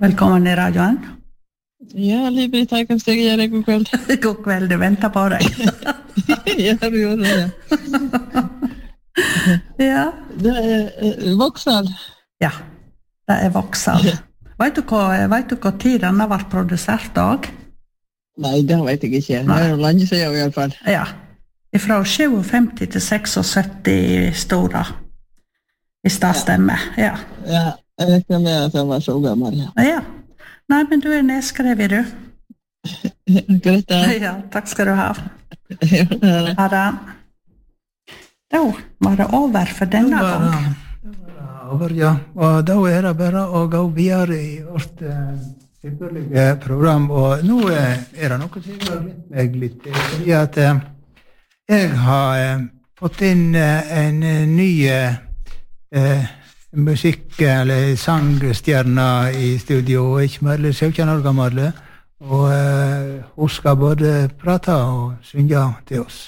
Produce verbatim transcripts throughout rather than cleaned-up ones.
Velkommen i radioen. Ja, Liv-Britt, her kan jeg gjøre god kveld. God kveld, du venter på deg. Ja, du gjorde det. Ja. Det er Vauxhall. Ja, det er Vauxhall. Vet du hva, vet du hva tid denne var produsert dag? Nei, det vet jeg ikke. Det er jo lenge siden i alle fall. Ja, fra femti til syttiseks stora. Hvis det stemmer, ja. Ja, jeg rekner med at jeg var så gammel. Ja. Ja. Nei, men du er nedskrevet, du. Greit da. Ja, takk skal du ha. Ha det. Da var det over for denne gang. Over, ja. Og da er det bare å gå videre i vårt uh, ypperlige program. Og nå uh, er det noe som har blitt meg litt. Fordi at uh, jeg har uh, fått inn uh, en uh, ny uh, musikk- eller sangstjerne i studio. Ikke mer enn sytten år gammel. Og uh, hun skal både prate og synge til oss.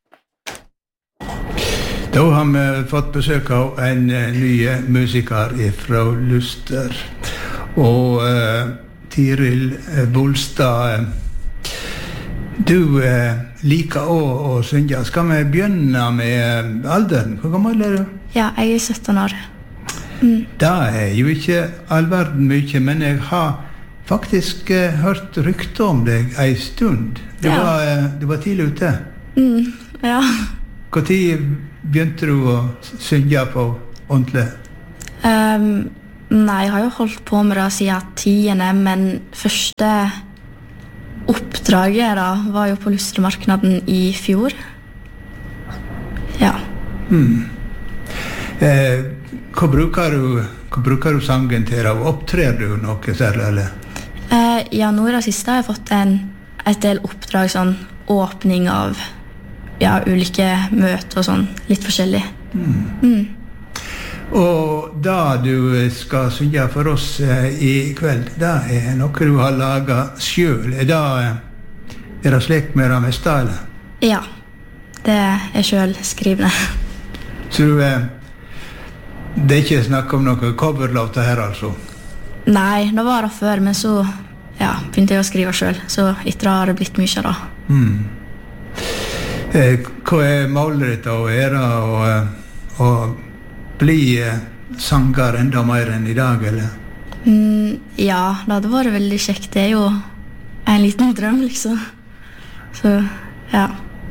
Da har vi fått besøk av en uh, ny musiker fra Luster, og uh, Tiril uh, Bolstad. Uh, du uh, liker også å synge. Skal vi begynne med uh, alderen? Hvor gammel er du? Ja, jeg er sytten år. Mm. Det er jo ikke all verden mye, men jeg har faktisk uh, hørt rykte om deg en stund. Du, ja. var, uh, du var tidlig ute. Mm, ja. Hvor tid begynte du å synge på ordentlig? Um, nei, jeg har jo holdt på med det siden tiende, men første oppdraget da var jo på Lustremarknaden i fjor. Ja. Mm. Eh, hva, bruker du, hva bruker du sangen til? Og opptrer du noe særlig, eller? Uh, ja, nå i det siste har jeg fått en, et del oppdrag, sånn åpning av ja, ulike møter og sånn, litt forskjellig. Mm. Mm. Og da du skal synge for oss eh, i kveld, det er noe du har laget selv. Er det, er det slik med det meste, eller? Ja, det er selv skrivende. Så du, eh, det er ikke snakk om noen coverlåter her, altså? Nei, det var det før, men så ja, begynte jeg å skrive selv, så etter det har det blitt mye da. Mm. Eh, hva er målet ditt å gjøre og, og bli sanger enda mer enn i dag, eller? Mm, ja, det hadde vært veldig kjekt. Det er jo en liten drøm, liksom. Så, ja.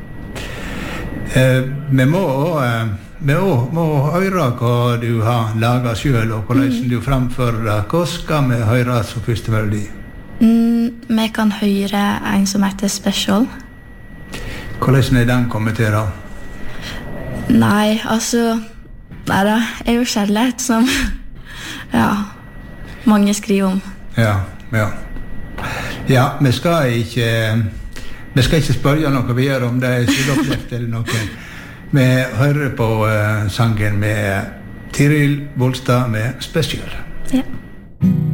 Eh, vi må eh, vi må, må høre hva du har laget selv, og hvordan mm. du framfører det. Hva skal vi høre som første melodi? Mm, vi kan høre en som heter Special. Hvordan er den kommet til da? Nei, altså nei da, er jo kjærlighet som ja, mange skriver om. Ja, ja. Ja, vi skal ikke vi skal ikke spørre noe videre om det er selvopplevd eller noe. Vi hører på uh, sangen med Tiril Bolstad med Special. Ja.